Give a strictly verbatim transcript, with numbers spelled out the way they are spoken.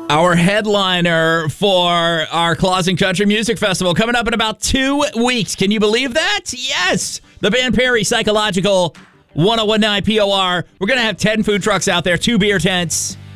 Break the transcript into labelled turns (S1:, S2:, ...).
S1: Our headliner for our Claus and Country Music Festival coming up in about two weeks. Can you believe that? Yes! The band Perry Psychological, one oh one point nine P O R. We're going to have ten food trucks out there, two beer tents.